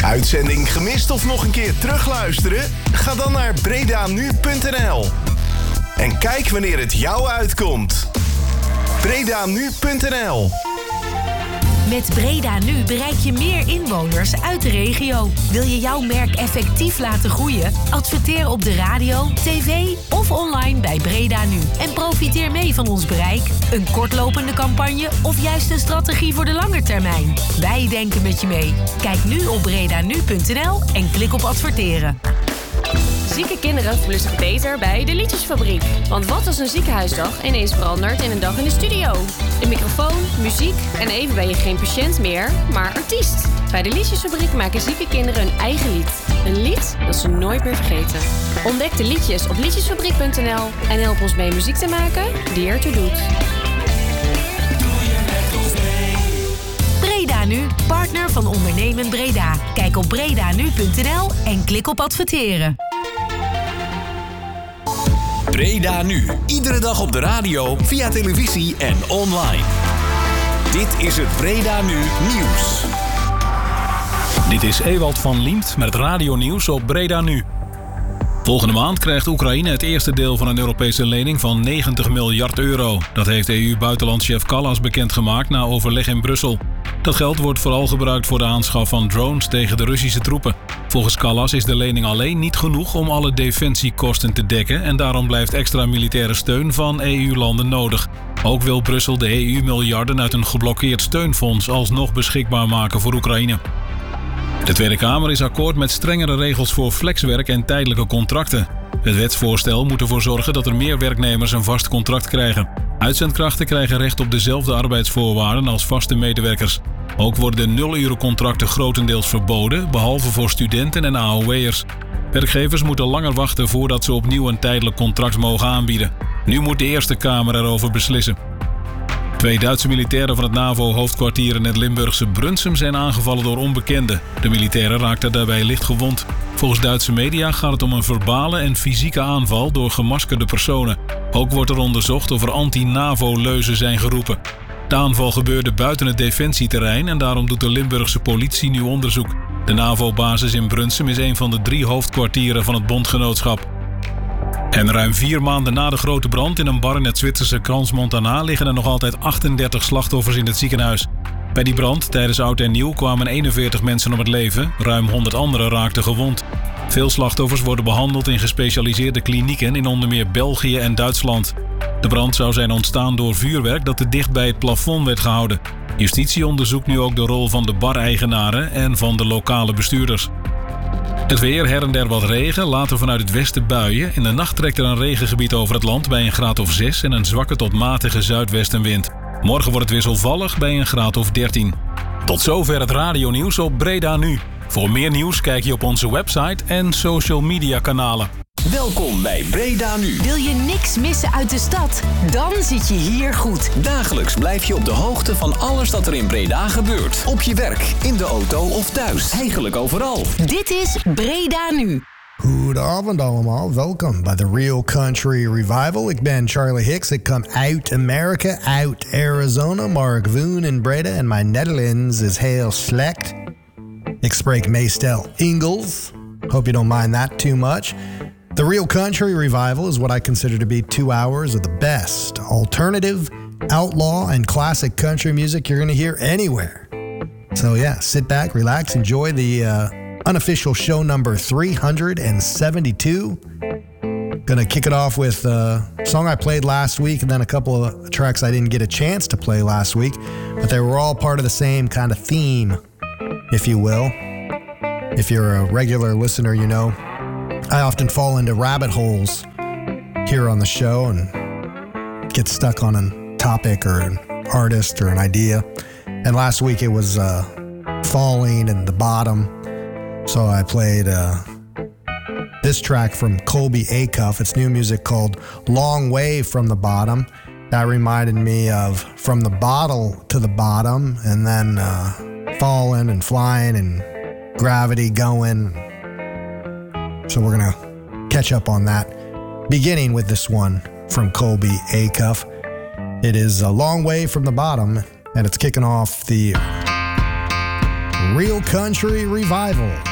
Uitzending gemist of nog een keer terugluisteren? Ga dan naar bredanu.nl. En kijk wanneer het jou uitkomt. bredanu.nl. Met Breda Nu bereik je meer inwoners uit de regio. Wil je jouw merk effectief laten groeien? Adverteer op de radio, tv of online bij Breda Nu. En profiteer mee van ons bereik. Een kortlopende campagne of juist een strategie voor de lange termijn. Wij denken met je mee. Kijk nu op bredanu.nl en klik op adverteren. Zieke kinderen voelen zich beter bij de Liedjesfabriek. Want wat als een ziekenhuisdag ineens verandert in een dag in de studio? De microfoon, muziek en even ben je geen patiënt meer, maar artiest. Bij de Liedjesfabriek maken zieke kinderen hun eigen lied. Een lied dat ze nooit meer vergeten. Ontdek de liedjes op liedjesfabriek.nl en help ons mee muziek te maken die ertoe doet. Breda Nu, partner van Ondernemen Breda. Kijk op bredanu.nl en klik op adverteren. Breda Nu. Iedere dag op de radio, via televisie en online. Dit is het Breda Nu nieuws. Dit is Ewald van Liemt met het radionieuws op Breda Nu. Volgende maand krijgt Oekraïne het eerste deel van een Europese lening van 90 miljard euro. Dat heeft EU-buitenlandchef Kallas bekendgemaakt na overleg in Brussel. Dat geld wordt vooral gebruikt voor de aanschaf van drones tegen de Russische troepen. Volgens Kallas is de lening alleen niet genoeg om alle defensiekosten te dekken en daarom blijft extra militaire steun van EU-landen nodig. Ook wil Brussel de EU miljarden uit een geblokkeerd steunfonds alsnog beschikbaar maken voor Oekraïne. De Tweede Kamer is akkoord met strengere regels voor flexwerk en tijdelijke contracten. Het wetsvoorstel moet ervoor zorgen dat er meer werknemers een vast contract krijgen. Uitzendkrachten krijgen recht op dezelfde arbeidsvoorwaarden als vaste medewerkers. Ook worden de 0-urencontracten grotendeels verboden, behalve voor studenten en AOW'ers. Werkgevers moeten langer wachten voordat ze opnieuw een tijdelijk contract mogen aanbieden. Nu moet de Eerste Kamer erover beslissen. 2 Duitse militairen van het NAVO-hoofdkwartier in het Limburgse Brunsum zijn aangevallen door onbekenden. De militairen raakten daarbij licht gewond. Volgens Duitse media gaat het om een verbale en fysieke aanval door gemaskerde personen. Ook wordt er onderzocht of er anti-NAVO-leuzen zijn geroepen. De aanval gebeurde buiten het defensieterrein en daarom doet de Limburgse politie nu onderzoek. De NAVO-basis in Brunsum is een van de 3 hoofdkwartieren van het bondgenootschap. En ruim 4 maanden na de grote brand in een bar in het Zwitserse Crans-Montana liggen er nog altijd 38 slachtoffers in het ziekenhuis. Bij die brand tijdens Oud en Nieuw kwamen 41 mensen om het leven, ruim 100 anderen raakten gewond. Veel slachtoffers worden behandeld in gespecialiseerde klinieken in onder meer België en Duitsland. De brand zou zijn ontstaan door vuurwerk dat te dicht bij het plafond werd gehouden. Justitie onderzoekt nu ook de rol van de bar-eigenaren en van de lokale bestuurders. Het weer, her en der wat regen, later vanuit het westen buien. In de nacht trekt er een regengebied over het land bij een graad of 6 en een zwakke tot matige zuidwestenwind. Morgen wordt het wisselvallig bij een graad of 13. Tot zover het radionieuws op Breda Nu. Voor meer nieuws kijk je op onze website en social media kanalen. Welkom bij Breda Nu. Wil je niks missen uit de stad? Dan zit je hier goed. Dagelijks blijf je op de hoogte van alles dat er in Breda gebeurt. Op je werk, in de auto of thuis. Eigenlijk overal. Dit is Breda Nu. Goedenavond allemaal, welkom bij The Real Country Revival. Ik ben Charlie Hicks, ik kom uit Amerika, uit Arizona, maar ik woon in Breda en mijn Nederlands is heel slecht. Ik spreek meestal Engels. Hope you don't mind that too much. The Real Country Revival is what I consider to be 2 hours of the best alternative, outlaw, and classic country music you're going to hear anywhere. So yeah, sit back, relax, enjoy the unofficial show number 372. Gonna kick it off with a song I played last week and then a couple of tracks I didn't get a chance to play last week, but they were all part of the same kind of theme, if you will. If you're a regular listener, you know I often fall into rabbit holes here on the show and get stuck on a topic or an artist or an idea. And last week it was Falling and The Bottom. So I played this track from Colby Acuff. It's new music called Long Way From The Bottom. That reminded me of From the Bottle to the Bottom, and then Falling and Flying and Gravity Going. So we're going to catch up on that, beginning with this one from Colby Acuff. It is A Long Way From The Bottom, and it's kicking off the Real Country Revival.